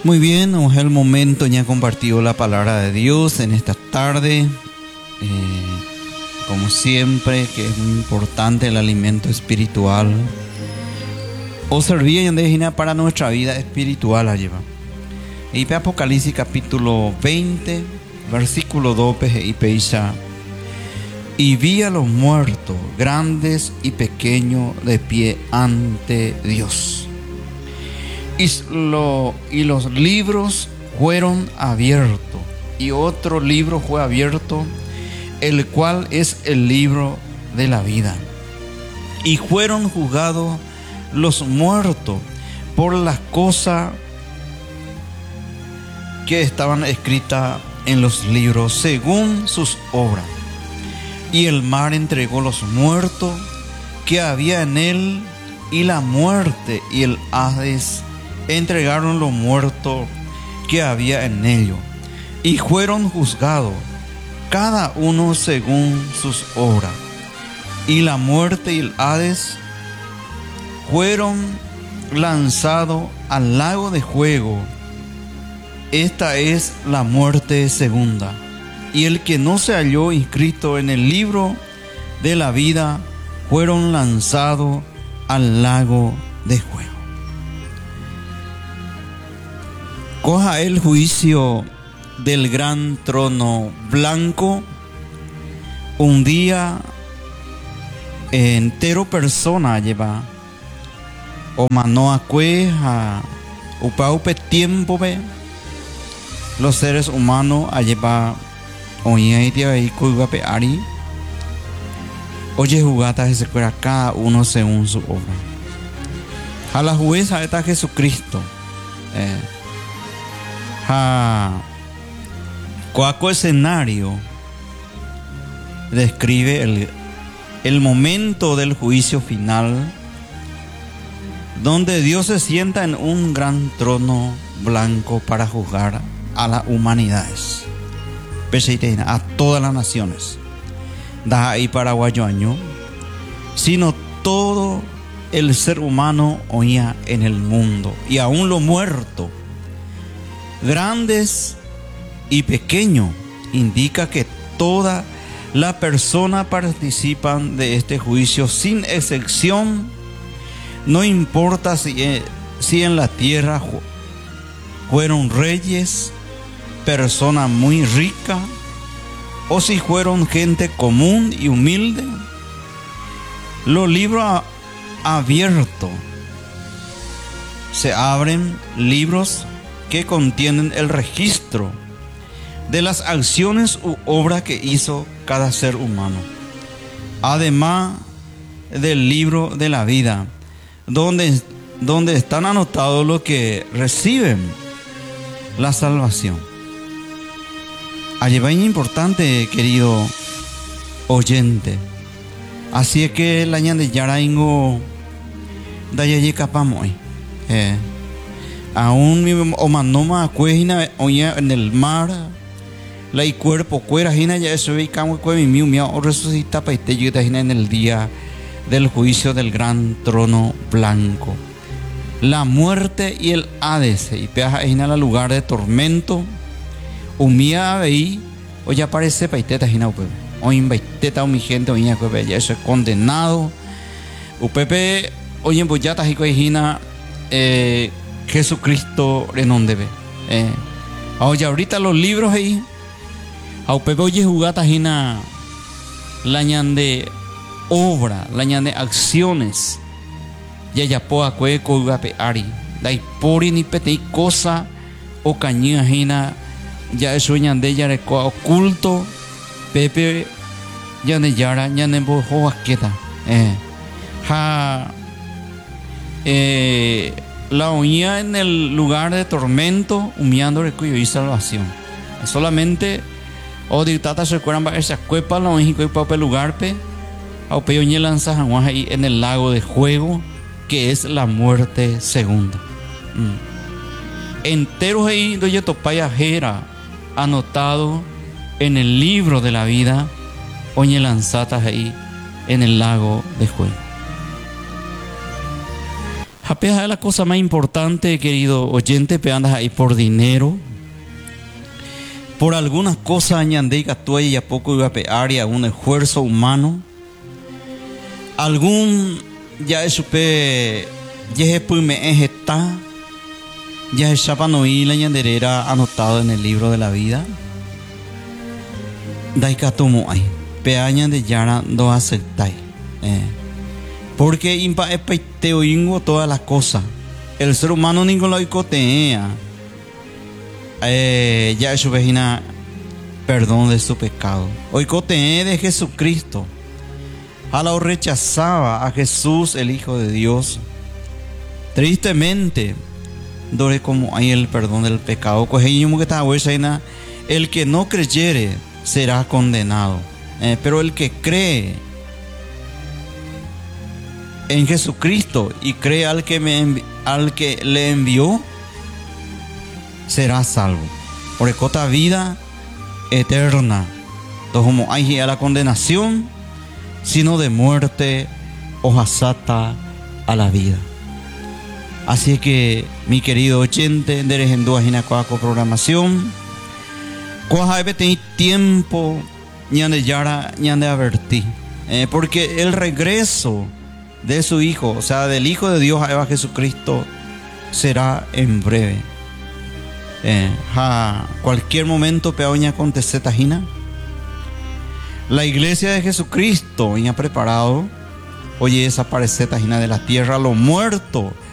Muy bien, es el momento, ya compartido la palabra de Dios en esta tarde. Como siempre, que es muy importante el alimento espiritual. O servía y para nuestra vida espiritual allí va. Y Apocalipsis capítulo 20, versículo 2 y peisa. Y vi a los muertos, grandes y pequeños, de pie ante Dios. Y los libros fueron abiertos. Y otro libro fue abierto, el cual es el libro de la vida. Y fueron juzgados los muertos por las cosas que estaban escritas en los libros según sus obras. Y el mar entregó los muertos que había en él, y la muerte y el Hades entregaron los muertos que había en ellos, y fueron juzgados cada uno según sus obras. Y la muerte y el Hades fueron lanzados al lago de fuego. Esta es la muerte segunda. Y el que no se halló inscrito en el libro de la vida fueron lanzados al lago de fuego. Coja el juicio del gran trono blanco. Un día entero persona lleva o manoa cueja upaupe tiempo ve los seres humanos a llevar oye y cuivape ari oye jugata se cuera cada uno según su obra. A la jueza está Jesucristo. Coaco escenario describe el momento del juicio final, donde Dios se sienta en un gran trono blanco para juzgar a las humanidades, a todas las naciones, da ahí paraguayo año, sino todo el ser humano oía en el mundo, y aún lo muerto, grandes y pequeños, indica que toda la persona participan de este juicio sin excepción. No importa si en la tierra fueron reyes, personas muy ricas, o si fueron gente común y humilde. Los libros abiertos, se abren libros que contienen el registro de las acciones u obras que hizo cada ser humano, además del libro de la vida, donde están anotados los que reciben la salvación. Allí va importante, querido oyente. Así es que la ñande yaraingo dayaye capamoy. Aún mi omanoma cuejina oña en el mar, la y cuerpo cuera jina ya eso ve camo cue mi mío o resucita paite yuta jina en el día del juicio del gran trono blanco. La muerte y el Hades y peaja jina la lugar de tormento. Umía veí o ya parece paiteta jina upe. O invaiteta o mi gente oña cue ya eso es condenado. Upepe oye en boyata jicue jina Jesucristo en donde ve. Oye, ahorita los libros ahí, aupepe oye jugata jina la ñande obra, la ñande acciones, ya ya poa cue coigape ari, dai pori ni pete cosa o cañía jina, ya eso ñande ya reco oculto, pepe ñande yara ñande bo joaqueta, la oía en el lugar de tormento, humeando recuyo y salvación. Solamente, o dictata se acuerdan esa cuepa, la oía y papel lugar, o peoñe lanza ahí en el lago de fuego, que es la muerte segunda. Enteros ahí, doye topaya jera, anotado en el libro de la vida, oñe lanzatas ahí en el lago de fuego. Japea es la cosa más importante, querido oyente, pe andas ahí por dinero. Por algunas cosas añandé que tú y a poco iba a pegar y a un esfuerzo humano. Algún ya es supe, ya es pues me está, ya es chapanoí la ñanderera anotado en el libro de la vida. Daika tomo ahí, peaña de yara no aceptáis. Porque impa epaiteo ingo todas las cosas. El ser humano ninguno lo icotea. Ya es su vecina perdón de su pecado. Oicote de Jesucristo. Jalao rechazaba a Jesús, el Hijo de Dios. Tristemente, dore como hay el perdón del pecado. El que no creyere será condenado. Pero el que cree en Jesucristo y cree al que le envió, será salvo. Por ecota vida eterna. Entonces, como hay a la condenación, sino de muerte o jasata a la vida. Así que, mi querido oyente, de en dos programación, coja tener tiempo ñande yara ñande avertí, porque el regreso de su Hijo, o sea, del Hijo de Dios a Jesucristo, será en breve. Cualquier momento peoña acontece tajina. La iglesia de Jesucristo ya preparado, oye, desaparece tajina de la tierra, lo muerto